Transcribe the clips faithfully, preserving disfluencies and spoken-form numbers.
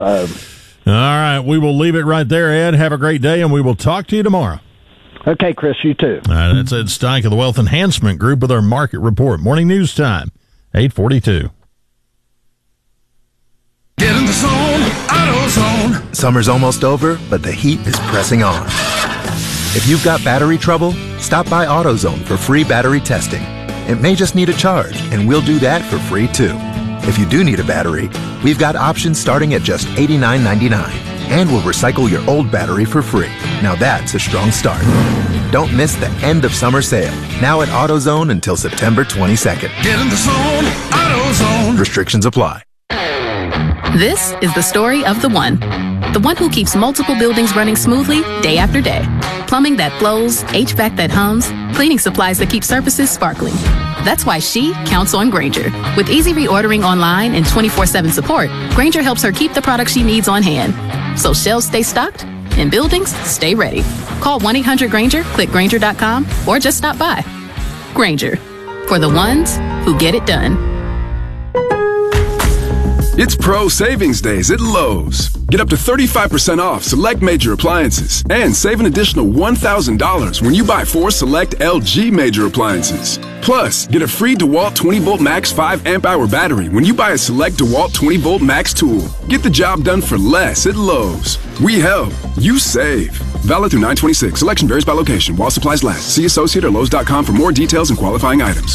Uh, All right, we will leave it right there, Ed. Have a great day, and we will talk to you tomorrow. Okay, Chris, you too. All right, that's Ed Steich of the Wealth Enhancement Group with our market report. Morning news time, eight forty-two. Get in the zone, AutoZone. Summer's almost over, but the heat is pressing on. If you've got battery trouble, stop by AutoZone for free battery testing. It may just need a charge, and we'll do that for free too. If you do need a battery, we've got options starting at just eighty-nine ninety-nine, and we'll recycle your old battery for free. Now that's a strong start. Don't miss the end of summer sale, now at AutoZone until September twenty-second. Get in the zone, AutoZone. Restrictions apply. This is the story of the one. The one who keeps multiple buildings running smoothly day after day. Plumbing that flows, H V A C that hums, cleaning supplies that keep surfaces sparkling. That's why she counts on Grainger. With easy reordering online and twenty-four seven support, Grainger helps her keep the products she needs on hand. So shelves stay stocked and buildings stay ready. Call one eight hundred Grainger, click Grainger dot com, or just stop by. Grainger, for the ones who get it done. It's Pro Savings Days at Lowe's. Get up to thirty-five percent off select major appliances and save an additional one thousand dollars when you buy four select L G major appliances. Plus, get a free DeWalt twenty volt max five amp hour battery when you buy a select DeWalt twenty volt max tool. Get the job done for less at Lowe's. We help. You save. Valid through nine twenty-six. Selection varies by location while supplies last. See associate or Lowe's dot com for more details and qualifying items.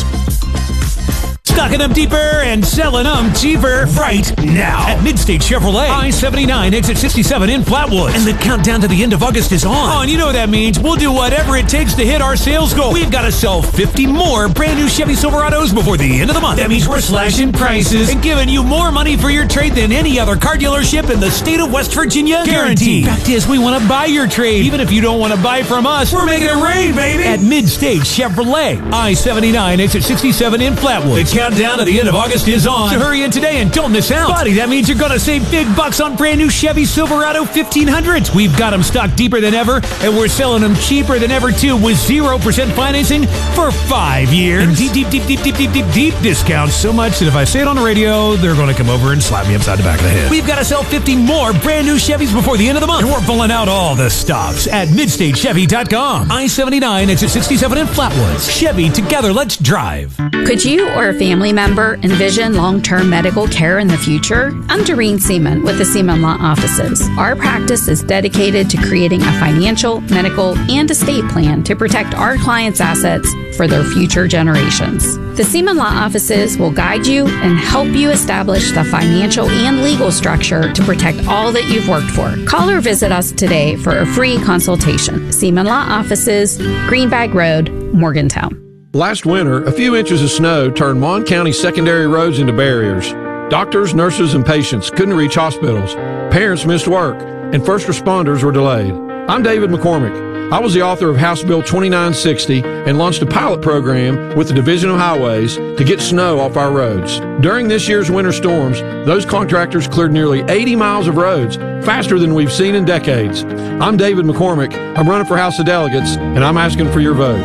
Stocking them deeper and selling them cheaper right now at Midstate Chevrolet, I seventy-nine, exit sixty-seven in Flatwoods. And the countdown to the end of August is on. Oh, and you know what that means. We'll do whatever it takes to hit our sales goal. We've got to sell fifty more brand new Chevy Silverados before the end of the month. That means we're slashing prices and giving you more money for your trade than any other car dealership in the state of West Virginia. Guaranteed. Fact is, we want to buy your trade. Even if you don't want to buy from us, we're making it rain, baby. At Midstate Chevrolet, I seventy-nine, exit sixty-seven in Flatwoods. The countdown to the end of August is on. So hurry in today and don't miss out. Buddy, that means you're going to save big bucks on brand new Chevy Silverado fifteen hundreds. We've got them stocked deeper than ever, and we're selling them cheaper than ever, too, with zero percent financing for five years. And deep, deep, deep, deep, deep, deep, deep, deep discounts. So much that if I say it on the radio, they're going to come over and slap me upside the back of the head. We've got to sell fifty more brand new Chevys before the end of the month. And we're pulling out all the stops at midstate chevy dot com. I seventy-nine, exit sixty-seven in Flatwoods. Chevy, together, let's drive. Could you or a family member envision long-term medical care in the future? I'm Doreen Seaman with the Seaman Law Offices. Our practice is dedicated to creating a financial, medical, and estate plan to protect our clients' assets for their future generations. The Seaman Law Offices will guide you and help you establish the financial and legal structure to protect all that you've worked for. Call or visit us today for a free consultation. Seaman Law Offices, Greenbag Road, Morgantown. Last winter, a few inches of snow turned Mon County secondary roads into barriers. Doctors, nurses, and patients couldn't reach hospitals. Parents missed work, and first responders were delayed. I'm David McCormick. I was the author of House Bill twenty-nine sixty and launched a pilot program with the Division of Highways to get snow off our roads. During this year's winter storms, those contractors cleared nearly eighty miles of roads, faster than we've seen in decades. I'm David McCormick. I'm running for House of Delegates, and I'm asking for your vote.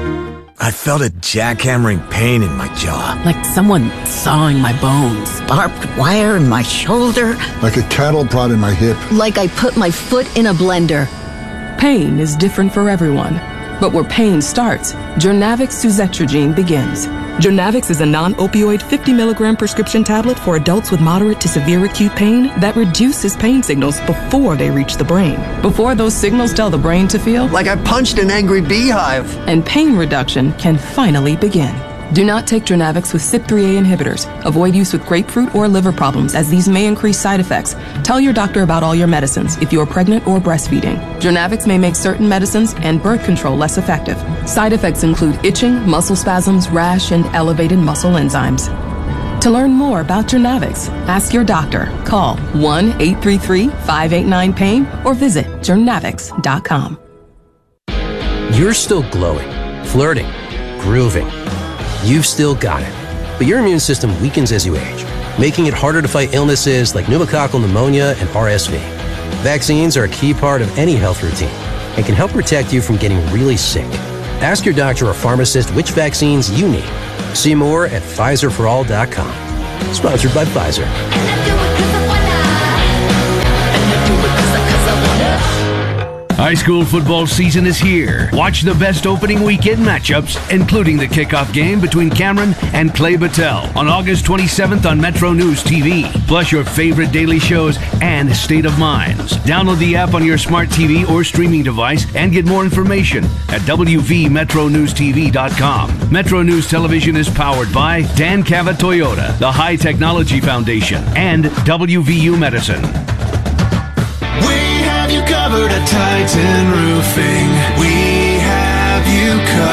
I felt a jackhammering pain in my jaw. Like someone sawing my bones. Barbed wire in my shoulder. Like a cattle prod in my hip. Like I put my foot in a blender. Pain is different for everyone. But where pain starts, Journavx suzetrigine begins. Journavx is a non-opioid fifty milligram prescription tablet for adults with moderate to severe acute pain that reduces pain signals before they reach the brain. Before those signals tell the brain to feel like I punched an angry beehive. And pain reduction can finally begin. Do not take Journavx with C Y P three A inhibitors. Avoid use with grapefruit or liver problems, as these may increase side effects. Tell your doctor about all your medicines if you are pregnant or breastfeeding. Journavx may make certain medicines and birth control less effective. Side effects include itching, muscle spasms, rash, and elevated muscle enzymes. To learn more about Journavx, ask your doctor. Call one eight three three, five eight nine, pain or visit journavx dot com. You're still glowing, flirting, grooving. You've still got it, but your immune system weakens as you age, making it harder to fight illnesses like pneumococcal pneumonia and R S V. Vaccines are a key part of any health routine and can help protect you from getting really sick. Ask your doctor or pharmacist which vaccines you need. See more at Pfizer for all dot com. Sponsored by Pfizer. High school football season is here. Watch the best opening weekend matchups, including the kickoff game between Cameron and Clay Battelle on August twenty-seventh on Metro News T V. Plus your favorite daily shows and State of Minds. Download the app on your smart T V or streaming device and get more information at w v metro news t v dot com. Metro News Television is powered by Dan Cavett Toyota, the High Technology Foundation, and W V U Medicine. We have you covered at Titan Roofing. We have you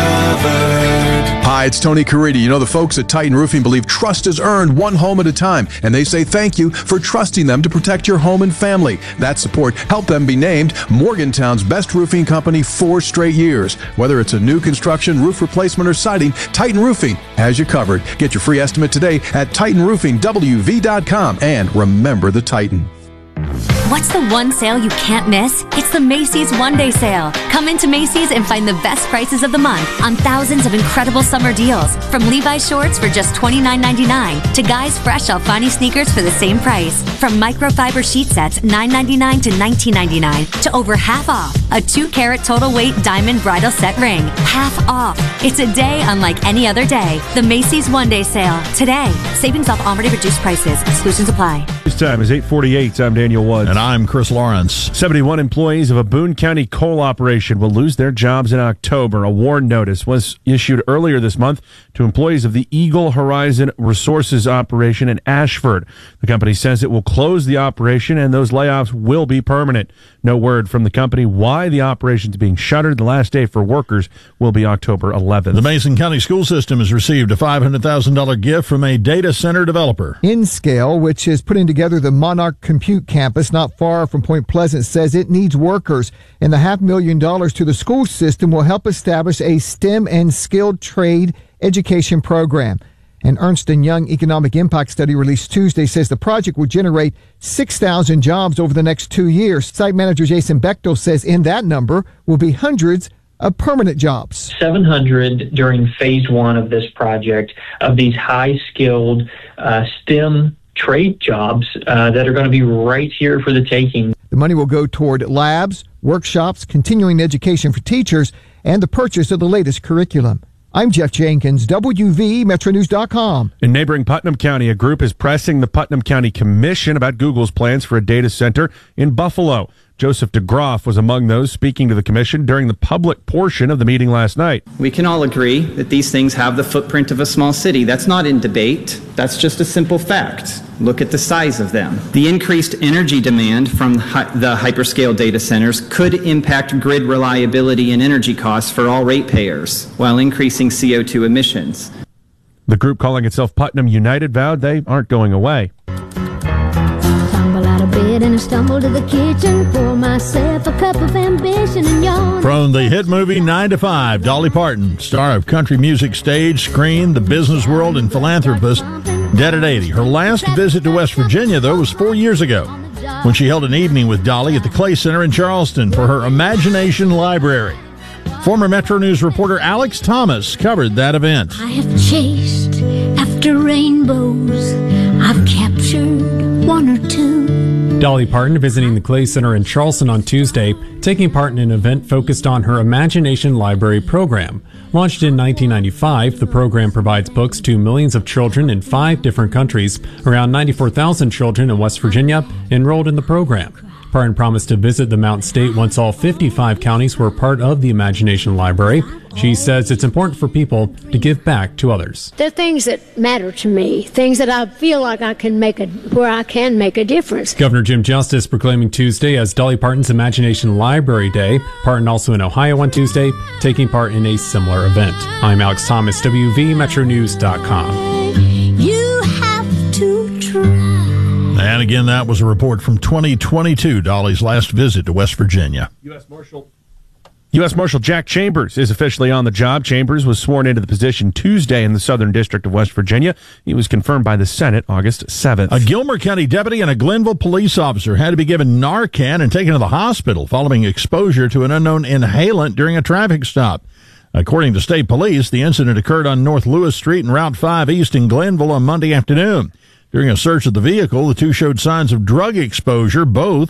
covered. Hi, it's Tony Caridi. You know, the folks at Titan Roofing believe trust is earned one home at a time, and they say thank you for trusting them to protect your home and family. That support helped them be named Morgantown's best roofing company four straight years. Whether it's a new construction, roof replacement, or siding, Titan Roofing has you covered. Get your free estimate today at titan roofing w v dot com, and remember the Titan. What's the one sale you can't miss? It's the Macy's One Day Sale. Come into Macy's and find the best prices of the month on thousands of incredible summer deals. From Levi's shorts for just twenty-nine ninety-nine to Guys Fresh Alfani sneakers for the same price. From microfiber sheet sets nine ninety-nine to nineteen ninety-nine to over half off. A two carat total weight diamond bridal set ring. Half off. It's a day unlike any other day. The Macy's One Day Sale. Today. Savings off already reduced prices. Exclusions apply. This time is eight forty-eight. I'm Daniel Woods. And I'm Chris Lawrence. seventy-one employees of a Boone County coal operation will lose their jobs in October. A warn notice was issued earlier this month to employees of the Eagle Horizon Resources operation in Ashford. The company says it will close the operation and those layoffs will be permanent. No word from the company why the operation is being shuttered. The last day for workers will be October eleventh. The Mason County School System has received a five hundred thousand dollars gift from a data center developer. InScale, which is putting together the Monarch Compute campus not far from Point Pleasant, says it needs workers, and the half million dollars to the school system will help establish a STEM and skilled trade education program. An Ernst and Young economic impact study released Tuesday says the project will generate six thousand jobs over the next two years. Site manager Jason Bechtel says in that number will be hundreds of permanent jobs. seven hundred during phase one of this project of these high-skilled uh, STEM trade jobs uh, that are going to be right here for the taking. The money will go toward labs, workshops, continuing education for teachers, and the purchase of the latest curriculum. I'm Jeff Jenkins, W V Metro News dot com. In neighboring Putnam County, a group is pressing the Putnam County Commission about Google's plans for a data center in Buffalo. Joseph DeGroff was among those speaking to the commission during the public portion of the meeting last night. We can all agree that these things have the footprint of a small city. That's not in debate. That's just a simple fact. Look at the size of them. The increased energy demand from the hyperscale data centers could impact grid reliability and energy costs for all ratepayers while increasing C O two emissions. The group, calling itself Putnam United, vowed they aren't going away. Bed and I stumble to the kitchen, pour myself a cup of ambition and yawn. From the hit movie nine to five, Dolly Parton, star of country music, stage, screen, the business world, and philanthropist, dead at eighty. Her last visit to West Virginia, though, was four years ago when she held an evening with Dolly at the Clay Center in Charleston for her Imagination Library. Former Metro News reporter Alex Thomas covered that event. I have chased after rainbows. I've captured one or two. Dolly Parton visiting the Clay Center in Charleston on Tuesday, taking part in an event focused on her Imagination Library program. Launched in nineteen ninety-five, the program provides books to millions of children in five different countries. Around ninety-four thousand children in West Virginia enrolled in the program. Parton promised to visit the Mountain State once all fifty-five counties were part of the Imagination Library. She says it's important for people to give back to others. There are things that matter to me, things that I feel like I can make a, where I can make a difference. Governor Jim Justice proclaiming Tuesday as Dolly Parton's Imagination Library Day. Parton also in Ohio on Tuesday, taking part in a similar event. I'm Alex Thomas, W V Metro News dot com. You have to try. And again, that was a report from twenty twenty-two, Dolly's last visit to West Virginia. U S Marshal U S Marshal Jack Chambers is officially on the job. Chambers was sworn into the position Tuesday in the Southern District of West Virginia. He was confirmed by the Senate August seventh. A Gilmer County deputy and a Glenville police officer had to be given Narcan and taken to the hospital following exposure to an unknown inhalant during a traffic stop. According to state police, the incident occurred on North Lewis Street and Route five East in Glenville on Monday afternoon. During a search of the vehicle, the two showed signs of drug exposure. Both